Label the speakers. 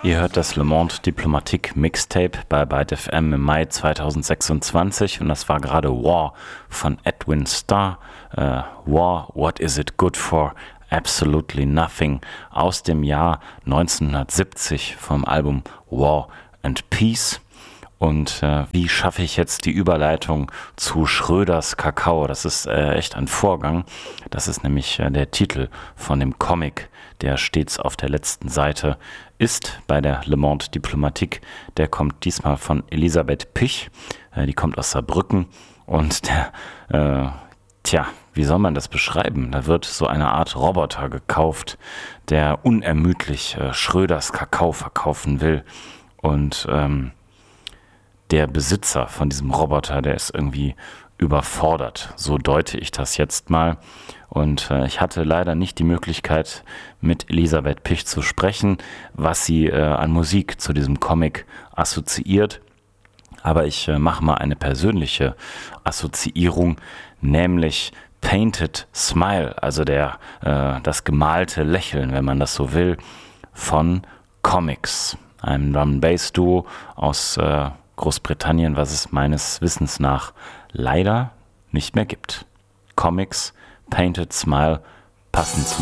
Speaker 1: Ihr hört das Le Monde Diplomatique Mixtape bei Byte FM im Mai 2026 und das war gerade War von Edwin Starr. War, What Is It Good For? Absolutely Nothing aus dem Jahr 1970 vom Album War and Peace. Und wie schaffe ich jetzt die Überleitung zu Schröders Kakao? Das ist echt ein Vorgang. Das ist nämlich der Titel von dem Comic, der stets auf der letzten Seite ist bei der Le Monde Diplomatique. Der kommt diesmal von Elisabeth Pich. Die kommt aus Saarbrücken. Und der, wie soll man das beschreiben? Da wird so eine Art Roboter gekauft, der unermüdlich Schröders Kakao verkaufen will. Und der Besitzer von diesem Roboter, der ist irgendwie überfordert. So deute ich das jetzt mal. Und ich hatte leider nicht die Möglichkeit, mit Elisabeth Pich zu sprechen, was sie an Musik zu diesem Comic assoziiert. Aber ich mache mal eine persönliche Assoziierung, nämlich Painted Smile, also das gemalte Lächeln, wenn man das so will, von Comix, einem Drum-Bass-Duo aus Großbritannien, was es meines Wissens nach leider nicht mehr gibt. Comix, Painted Smile, passend zum